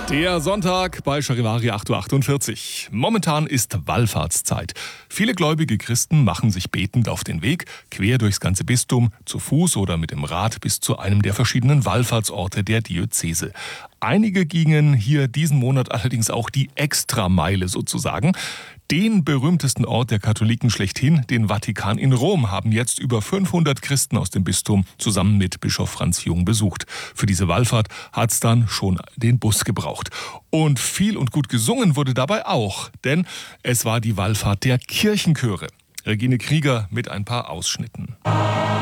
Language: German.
Der Sonntag bei Charivari 8.48 Uhr. Momentan ist Wallfahrtszeit. Viele gläubige Christen machen sich betend auf den Weg, quer durchs ganze Bistum, zu Fuß oder mit dem Rad bis zu einem der verschiedenen Wallfahrtsorte der Diözese. Einige gingen hier diesen Monat allerdings auch die Extrameile sozusagen. Den berühmtesten Ort der Katholiken schlechthin, den Vatikan in Rom, haben jetzt über 500 Christen aus dem Bistum zusammen mit Bischof Franz Jung besucht. Für diese Wallfahrt hat's dann schon den Bus gebraucht. Und viel und gut gesungen wurde dabei auch, denn es war die Wallfahrt der Kirchenchöre. Regine Krieger mit ein paar Ausschnitten.